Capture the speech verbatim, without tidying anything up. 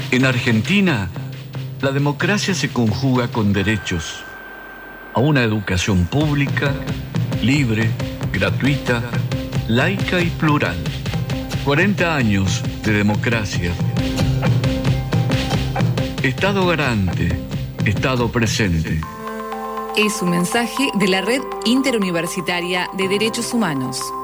En Argentina, la democracia se conjuga con derechos a una educación pública, libre, gratuita, laica y plural. cuarenta años de democracia. Estado garante, Estado presente. Es un mensaje de la Red Interuniversitaria de Derechos Humanos.